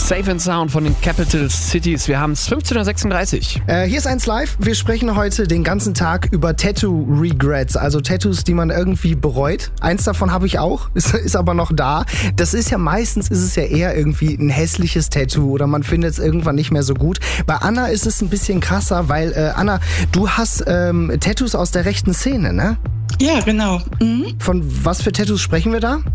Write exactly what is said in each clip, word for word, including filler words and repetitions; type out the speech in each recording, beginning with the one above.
Safe and Sound von den Capital Cities. Wir haben es fünfzehn Uhr sechsunddreißig. Äh, hier ist eins live. Wir sprechen heute den ganzen Tag über Tattoo-Regrets, also Tattoos, die man irgendwie bereut. Eins davon habe ich auch, ist, ist aber noch da. Das ist ja meistens, ist es ja eher irgendwie ein hässliches Tattoo oder man findet es irgendwann nicht mehr so gut. Bei Anna ist es ein bisschen krasser, weil äh, Anna, du hast ähm, Tattoos aus der rechten Szene, ne? Ja, genau. Mhm. Von was für Tattoos sprechen wir da?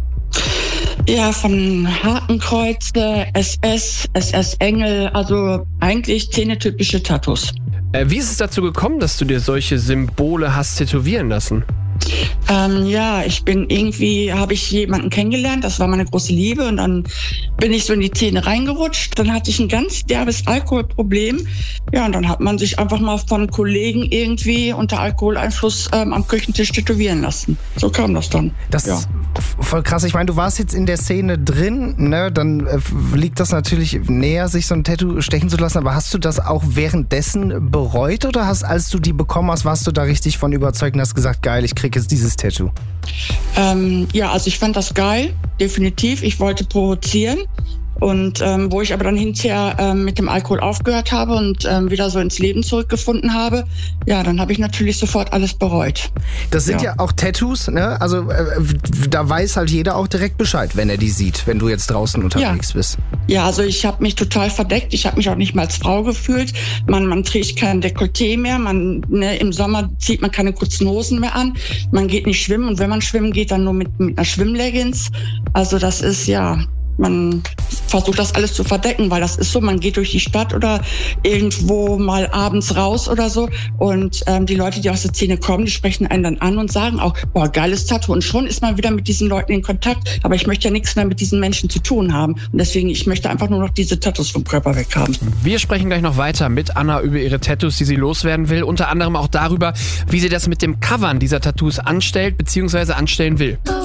Ja, von Hakenkreuze, S S, S S-Engel, also eigentlich zähnetypische Tattoos. Äh, wie ist es dazu gekommen, dass du dir solche Symbole hast tätowieren lassen? Ähm, ja, ich bin irgendwie, habe ich jemanden kennengelernt, das war meine große Liebe und dann bin ich so in die Szene reingerutscht. Dann hatte ich ein ganz derbes Alkoholproblem. Ja, und dann hat man sich einfach mal von Kollegen irgendwie unter Alkoholeinfluss ähm, am Küchentisch tätowieren lassen. So kam das dann. Das ja. ist voll krass. Ich meine, du warst jetzt in der Szene drin, ne? Dann äh, liegt das natürlich näher, sich so ein Tattoo stechen zu lassen. Aber hast du das auch währenddessen bereut oder hast, als du die bekommen hast, warst du da richtig von überzeugt und hast gesagt, geil, ich krieg jetzt dieses Tattoo? Ähm, ja, also ich fand das geil, definitiv. Ich wollte provozieren. Und ähm, wo ich aber dann hinterher ähm, mit dem Alkohol aufgehört habe und ähm, wieder so ins Leben zurückgefunden habe, ja, dann habe ich natürlich sofort alles bereut. Das sind ja, ja auch Tattoos, ne? Also äh, da weiß halt jeder auch direkt Bescheid, wenn er die sieht, wenn du jetzt draußen unterwegs ja. bist. Ja, also ich habe mich total verdeckt. Ich habe mich auch nicht mal als Frau gefühlt. Man, man trägt kein Dekolleté mehr. Man, ne, im Sommer zieht man keine kurzen Hosen mehr an. Man geht nicht schwimmen und wenn man schwimmen geht, dann nur mit, mit einer Schwimmleggings. Also das ist ja... Man versucht das alles zu verdecken, weil das ist so, man geht durch die Stadt oder irgendwo mal abends raus oder so und ähm, die Leute, die aus der Szene kommen, die sprechen einen dann an und sagen auch, boah, geiles Tattoo. Und schon ist man wieder mit diesen Leuten in Kontakt, aber ich möchte ja nichts mehr mit diesen Menschen zu tun haben. Und deswegen, ich möchte einfach nur noch diese Tattoos vom Körper weg haben. Wir sprechen gleich noch weiter mit Anna über ihre Tattoos, die sie loswerden will. Unter anderem auch darüber, wie sie das mit dem Covern dieser Tattoos anstellt bzw. anstellen will.